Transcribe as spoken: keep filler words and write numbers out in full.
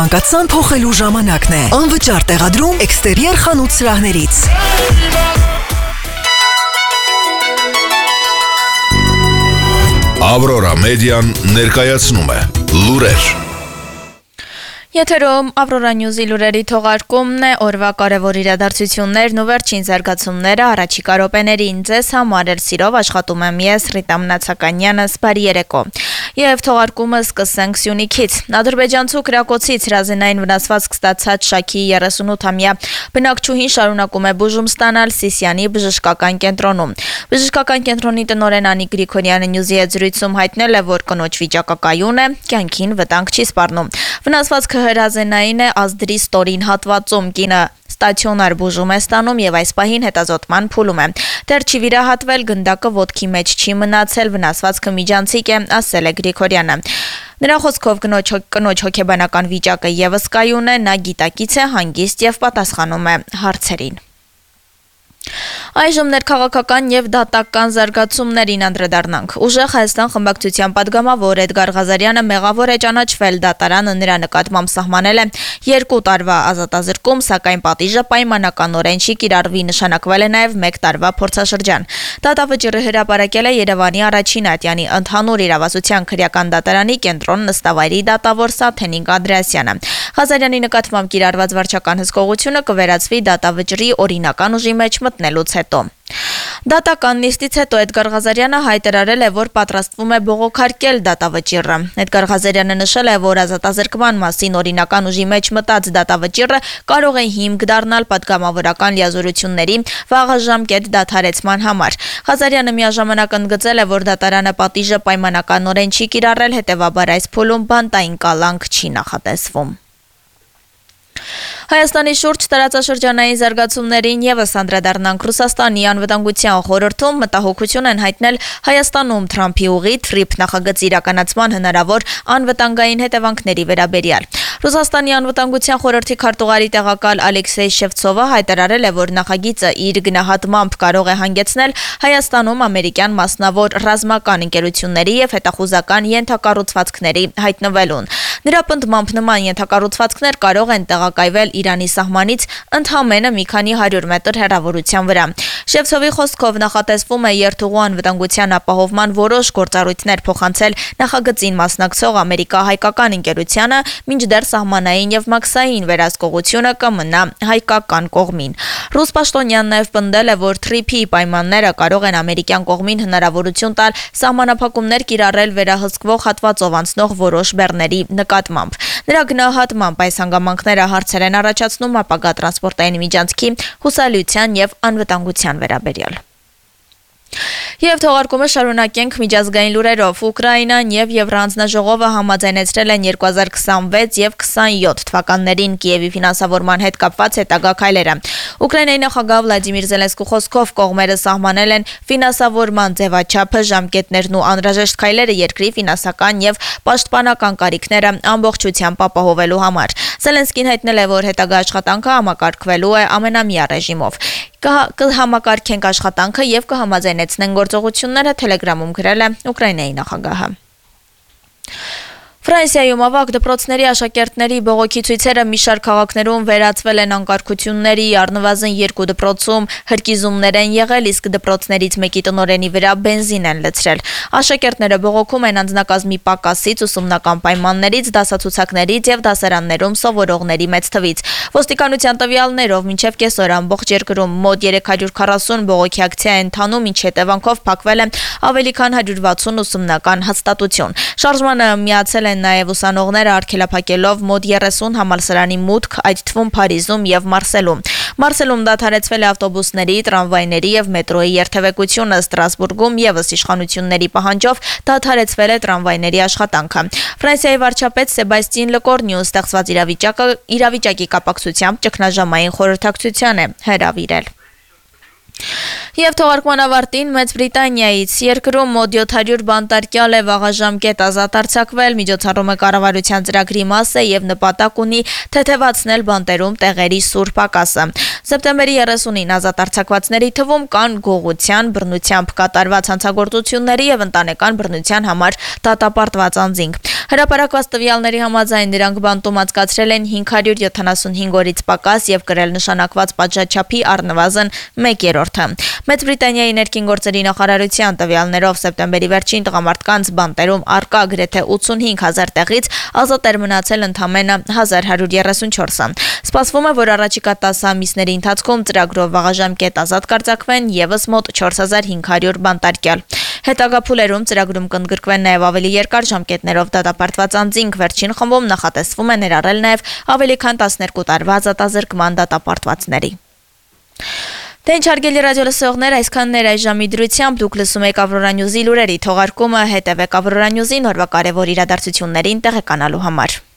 Անկացան փոխելու ժամանակն է։ Անվճար տեղադրում էքստերիեր խանութ սրահներից։ Ավրորա մեդիան ներկայացնում է լուրեր։ Եթերում Ավրորա Նյուզի լուրերի թողարկումն է, օրվա կարևոր իրադարձություններն ու վերջին զարգացումները առաջիկա րոպեներին ձեզ համար էլ սիրով աշխատում եմ ես Ռիտա Մնացականյանս, բարի երեկո։ Եվ թողարկումը սկսենք Սյունիքից։ Ադրբեջանցու կրակոցից հրազենային վնասվածք ստացած Շաքիի երեսունութամյա բնակչուհին շարունակում է բուժում ստանալ Սիսիանի բժշկական կենտրոնում։ Բժշկական կենտրոնի տնօրեն Անիկ Գրիգորյանը Նյուզի հետ զրույցում հայտնել է, որ կնոջ վիճակը կայուն է, կյանքին վտանգ չի սպառնում։ Վնասվածքը հրազենային է ազդրի ստորին հատվածում, կինը ստացիոնար բուժում է ստանում եւ այս պահին հետազոտման փուլում է։ Դեռ չի վիրահատվել, գնդակը ոտքի մեջ չի մնացել, վնասվածքը միջանցիկ է, ասել է Գրիգորյանը։ Նրա խոսքով կնոջ, կնոջ հոգեբանական վիճակը եւս կայուն է, նա գիտակից է, հանգիստ եւ պատասխանում է հարցերին։ Այժմ ներքաղաքական եւ դատական զարգացումներին անդրադառնանք։ Ուժեղ Հայաստան խմբակցության падգամավոր Էդգար Ղազարյանը մեղավոր է ճանաչվել, դատարանը նրա նկատմամբ սահմանել է երկու տարվա ազատազրկում, սակայն պատիժը պայմանականորեն չի կիրառվի, նշանակվել է նաեւ մեկ տարվա փորձաշրջան։ Դատավճիռը հրապարակել է Երևանի առաջին ատյանի ընդհանուր իրավասության քրեական դատարանի կենտրոն նստավայրի դատավոր Սաթենիկ Անդրեասյանը։ Ղազարյանի նկատմամբ կիրառված վարչական հսկողությունը կվերածվի դատավճիռի օրինական ուժի մեջ մտնելուց հետո։ Դատական նիստից հետո Էդգար Ղազարյանը հայտարարել է, որ պատրաստվում է բողոքարկել դատավճիռը։ Էդգար Ղազարյանը նշել է, որ ազատազրկման մասին օրինական ուժի մեջ մտած դատավճիռը կարող է հիմք դառնալ падգամավորական լիազորությունների վաղաժամկետ դադարեցման համար։ Ղազարյանը միաժամանակ ընդգծել է, որ դատարանը պատիժը պայմանականորեն չի կիրառել, հետևաբար այս փուլում բանտային կալանք չի նախատեսվում։ Հայաստանի շուրջ տարածաշրջանային զարգացումներին եւս անդրադառնանք։ Ռուսաստանի անվտանգության խորհրդում մտահոգություն են հայտնել Հայաստանում Թրամփի ուղիղ թրիփ նախագծի իրականացման հնարավոր անվտանգային հետևանքների վերաբերյալ։ Ռուսաստանի անվտանգության խորհրդի քարտուղարի տեղակալ Ալեքսեյ Շևցովը հայտարարել է, որ նախագիծը իր գնահատմամբ կարող է հանգեցնել Հայաստանում ամերիկյան մասնավոր ռազմական ընկերությունների եւ հետախուզական ենթակառուցվածքների հայտնվելուն։ Նրա պնդմամբ նման ենթակառուցվածքներ կարող են տեղակայվել Իրանի սահմանից ընդամենը մի քանի հարյուր մետր հեռավորության վրա։ Շևցովի խոսքով նախատեսվում է երթուղու անվտանգության ապահովման որոշ գործառույթներ փոխանցել նախագծին մասնակցող ամերիկա-հայկական ընկերությանը, մինչդեռ սահմանային եւ մաքսային վերահսկողությունը կմնա հայկական կողմին։ Ռուս պաշտոնյան նաեւ պնդել է, որ թրիփի պայմանները կարող են ամերիկյան կողմին հնարավորություն տալ սահմանափակումներ կիրառել վերահսկվող հատվածով անցնող որոշ բեռների նկատմամբ։ Նրա գնահատմամբ այս հանգամանքները հարցեր են առաջացնում ապագա տրանսպորտային միջանցքի հուսալիության եւ անվտանգության վերաբերյալ։ Եվ թողարկումը շարունակենք միջազգային լուրերով։ Ուկրաինան եւ Եվրոանձնաժողովը համաձայնեցրել են երկու հազար քսանվեց եւ քսանյոթ թվականներին Կիևի ֆինանսավորման հետ կապված հետագա քայլերը։ Ուկրաինայի նախագահ Վլադիմիր Զելենսկու խոսքով կողմերը սահմանել են ֆինանսավորման ձևաչափը, ժամկետներն ու անհրաժեշտ քայլերը երկրի ֆինանսական եւ պաշտպանական կարիքները ամբողջությամբ ապահովելու համար։ Զելենսկին հայտնել է, որ հետագա աշխատանքը համակարգվելու է ամենամյա ռեժիմով։ Կհամակարգենք աշխատանքը եւ կհամաձայնեցնենք գործողությունները, Թելեգրամում գրել է Ուկրաինայի նախագահը։ Ֆրանսիայում ավագ դպրոցների աշակերտների բողոքի ցույցերը մի շարք քաղաքներում վերածվել են անկարգությունների, առնվազն երկու դպրոցում հրկիզումներ են եղել, իսկ դպրոցներից մեկի տնօրենի վրա բենզին են լցրել։ Աշակերտները բողոքում են անձնակազմի պակասից, ուսումնական պայմաններից, դասացուցակներից եւ դասարաններում սովորողների մեծ թվից։ Ոստիկանության տվյալներով մինչև կեսօր ամբողջ երկրում մոտ երեք հարյուր քառասուն բողոքի ակցիա է ընթանում, ինչի հետևանքով փակվել է ավելի քան հարյուր վաթսուն ուսումնական հաստատություն։ Շարժմանը միացել են նաև ուսանողները արգելափակելով մոտ երեսուն համալսարանի մուտք, այդ թվում Փարիզում եւ Մարսելում։ Մարսելում դադարեցվել է ավտոբուսների, տրամվայների եւ մետրոյի երթևեկությունը, Ստրասբուրգում եւս իշխանությունների պահանջով դադարեցվել է տրամվայների աշխատանքը։ Ֆրանսիայի վարչապետ Սեբաստիան Լեկորնյուն ստեղծված իրավիճակը իրավիճակի կապակցությամբ ճգնաժամային խորհրդակցության է հրավիրել։ Եվ թողարկման ավարտին Մեծ Բրիտանիայից երկրում մոտ յոթ հարյուր բանտարկյալ է վաղաժամկետ ազատ արձակվել, միջոցառումը կառավարության ծրագրի մաս է եւ նպատակ ունի թեթևացնել բանտերում տեղերի սուր պակասը։ Սեպտեմբերի երեսունին ազատ արձակվածների թվում կան գողության, բռնությամբ կատարված հանցագործությունների եւ ընտանեկան բռնության համար դատապարտված անձինք։ Հրապարակված տվյալների համաձայն նրանք բանտում անցկացրել են հինգ հարյուր յոթանասունհինգ օրից պակաս եւ կրել նշանակված պատժաչափի առնվազն մեկ երրորդը։ Մեծ Բրիտանիայի ներքին գործերի նախարարության տվյալներով սեպտեմբերի վերջին տղամարդկանց բանտերում առկա գրեթե ութսունհինգ հազար տեղից ազատ էր մնացել ընդամենը հազար հարյուր երեսունչորսը։ Սպասվում է, որ առաջիկա տասը ամիսների ընթացքում ծրագրով վաղաժամկետ ազատ կարձակվեն եւս մոտ չորս հազար հինգ հարյուր բանտարկյալ։ Հետագա փուլերում ծրագրում կընդգրկվեն նաև ավելի երկար ժամկետներով դատապարտված անձինք, վերջին խմբում նախատեսվում է ներառել նաև ավելի քան տասներկու տարվա ազատազրկման դատապարտվածների։ Թե ինչ հարգելի ռադիոլսողներ, այսքանն էր այս ժամի դրությամբ, դուք լսում եք Ավրորա Նյուզի լուրերի թողարկումը, հետևեք Ավրորա Նյուզին օրվա կարևոր իրադարձություններին տեղեկանալու համար։